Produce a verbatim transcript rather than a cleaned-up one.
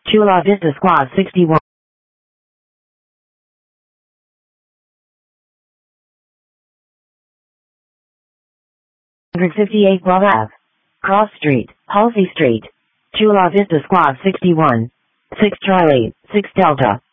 Chula Vista Squad sixty-one. one fifty-eight Guelph Avenue. Cross Street, Halsey Street. Chula Vista Squad sixty-one. six Charlie, six Delta.